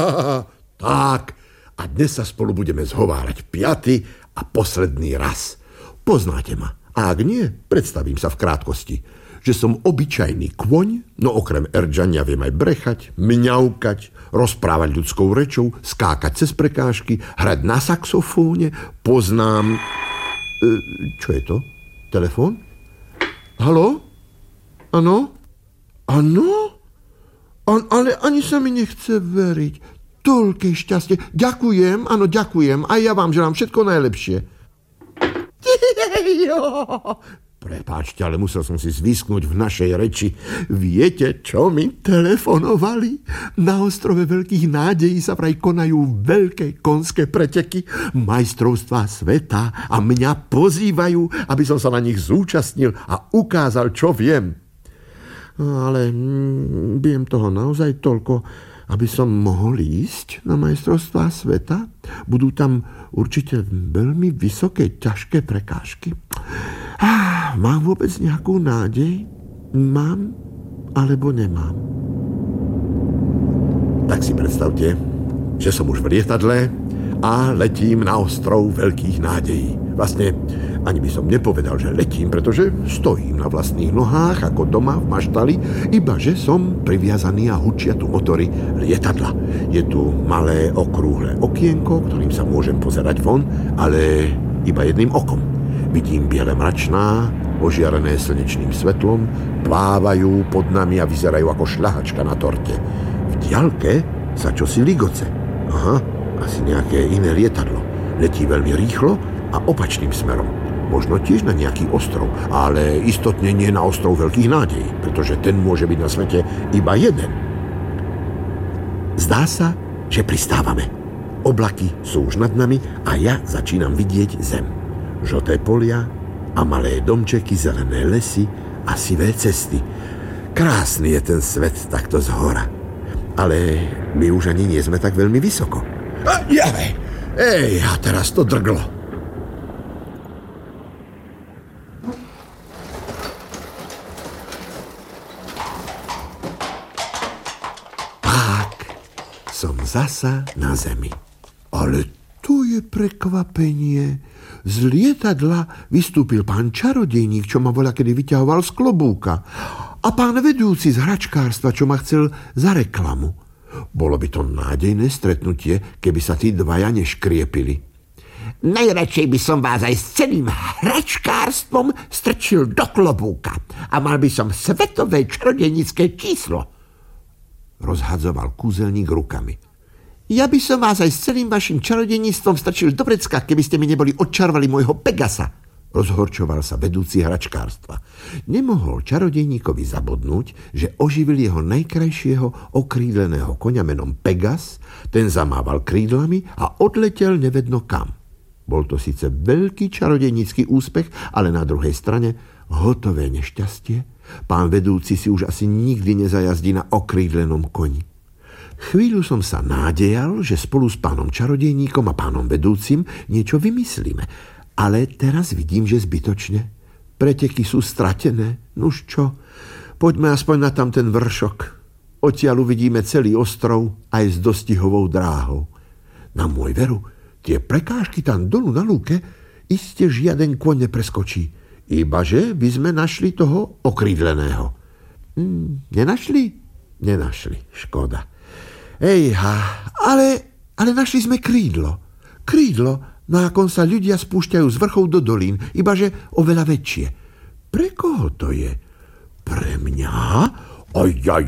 Tak, a dnes sa spolu budeme zhovárať 5. a posledný raz. Poznáte ma. A ak nie, predstavím sa v krátkosti, že som obyčajný kôň, no okrem erdžania viem aj brechať, mňaukať, rozprávať ľudskou rečou, skákať cez prekážky, hrať na saxofóne, poznám... čo je to? Telefón? Haló? Áno? Áno? Ale ani sa mi nechce veriť. Toľké šťastie. Ďakujem, áno, ďakujem. A ja vám želám všetko najlepšie. Prepáčte, ale musel som si zvisknúť v našej reči. Viete, čo mi telefonovali? Na ostrove Veľkých nádejí sa vraj konajú veľké konské preteky, majstrovstvá sveta a mňa pozývajú, aby som sa na nich zúčastnil a ukázal, čo viem. Ale viem toho naozaj toľko, aby som mohol ísť na majstrovstvá sveta. Budú tam určite veľmi vysoké, ťažké prekážky. Mám vôbec nejakú nádej? Mám alebo nemám? Tak si predstavte, že som už v lietadle a letím na ostrov Veľkých nádejí. Vlastne ani by som nepovedal, že letím, pretože stojím na vlastných nohách ako doma v maštali, iba že som priviazaný a hučia tu motory lietadla. Je tu malé okrúhle okienko, ktorým sa môžem pozerať von, ale iba jedným okom. Vidím biele mračná, ožiarené slnečným svetlom, plávajú pod nami a vyzerajú ako šľahačka na torte. V diaľke sa čosi ligoce. Aha, asi nejaké iné lietadlo. Letí veľmi rýchlo a opačným smerom. Možno tiež na nejaký ostrov, ale istotne nie na ostrov Veľkých nádejí, pretože ten môže byť na svete iba jeden. Zdá sa, že pristávame. Oblaky sú už nad nami a ja začínam vidieť zem. Žlté polia a malé domčeky, zelené lesy a sivé cesty. Krásny je ten svet takto zhora. Ale my už ani nie sme tak veľmi vysoko. A teraz to drglo. Tak, som zasa na zemi. Ale to je prekvapenie. Z lietadla vystúpil pán čarodejník, čo ma voľakedy vyťahoval z klobúka, a pán vedúci z hračkárstva, čo ma chcel za reklamu. Bolo by to nádejné stretnutie, keby sa tí dvaja neškriepili. Najradšej by som vás aj s celým hračkárstvom strčil do klobúka a mal by som svetové čarodejnícke číslo. Rozhadzoval kúzelník rukami. Ja by som vás aj s celým vašim čarodejníctvom strčil do vrecka, keby ste mi neboli odčarovali môjho Pegasa. Rozhorčoval sa vedúci hračkárstva. Nemohol čarodejníkovi zabodnúť, že oživil jeho najkrajšieho okrídleného koňa menom Pegas, ten zamával krídlami a odletel nevedno kam. Bol to síce veľký čarodejnícky úspech, ale na druhej strane hotové nešťastie. Pán vedúci si už asi nikdy nezajazdí na okrídlenom koni. Chvíľu som sa nádejal, že spolu s pánom čarodejníkom a pánom vedúcim niečo vymyslíme. Ale teraz vidím, že zbytočne. Preteky sú stratené. Nuž čo? Poďme aspoň na tamten vršok. Odtiaľ uvidíme celý ostrov aj s dostihovou dráhou. Na môj veru, tie prekážky tam dolu na lúke iste žiaden kôň nepreskočí. Ibaže by sme našli toho okrídleného. Nenašli? Nenašli. Škoda. Ale našli sme krídlo. Krídlo, na akom sa ľudia spúšťajú z vrchov do dolín, ibaže oveľa väčšie. Pre koho to je? Pre mňa?